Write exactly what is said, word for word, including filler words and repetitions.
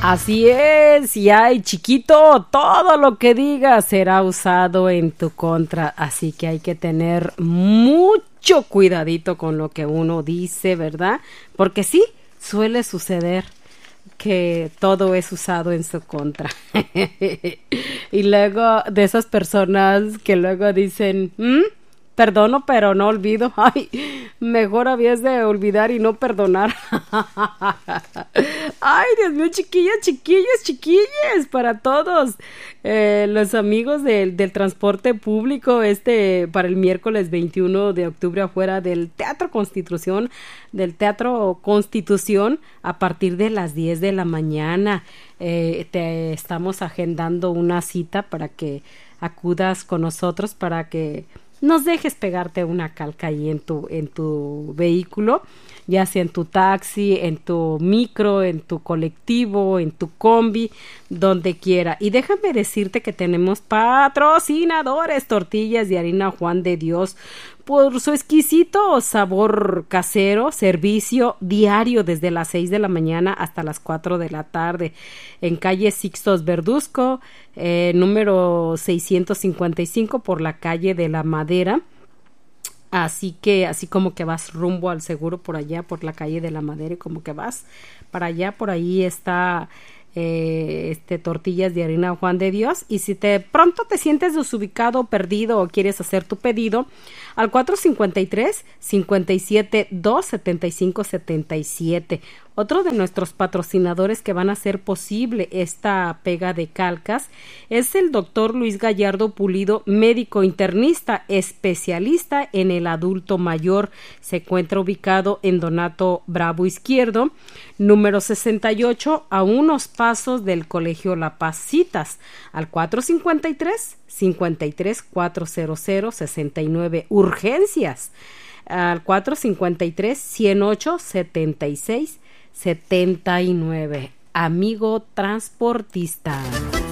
Así es, y ay, chiquito, todo lo que digas será usado en tu contra, así que hay que tener mucho cuidadito con lo que uno dice, ¿verdad? Porque sí, suele suceder que todo es usado en su contra. Y luego de esas personas que luego dicen, ¿Mm? Perdono pero no olvido. Ay, mejor habías de olvidar y no perdonar. Ay, Dios mío, chiquillas, chiquillos, chiquillas, para todos eh, los amigos del, del transporte público, este para el miércoles veintiuno de octubre afuera del Teatro Constitución, del Teatro Constitución a partir de las diez de la mañana. Eh, te estamos agendando una cita para que acudas con nosotros, para que nos dejes pegarte una calca ahí en tu, en tu vehículo, ya sea en tu taxi, en tu micro, en tu colectivo, en tu combi, donde quiera. Y déjame decirte que tenemos patrocinadores, Tortillas de Harina Juan de Dios, por su exquisito sabor casero, servicio diario desde las seis de la mañana hasta las cuatro de la tarde, en calle Sixtos Verduzco, eh, número seiscientos cincuenta y cinco por la calle de la Madera. Así que, así como que vas rumbo al seguro por allá, por la calle de la Madera, y como que vas para allá, por ahí está eh, este Tortillas de Harina Juan de Dios. Y si te pronto te sientes desubicado, perdido o quieres hacer tu pedido, al cuatro cinco tres, cinco siete dos, siete cinco siete siete. Otro de nuestros patrocinadores que van a hacer posible esta pega de calcas es el doctor Luis Gallardo Pulido, médico internista, especialista en el adulto mayor. Se encuentra ubicado en Donato Bravo Izquierdo, número sesenta y ocho, a unos pasos del Colegio La Paz. Citas al cuatro cinco tres, cinco tres, cuatro cero cero, seis nueve. Urgencias al cuatro cinco tres, uno cero ocho, siete seis setenta y nueve. Amigo transportista.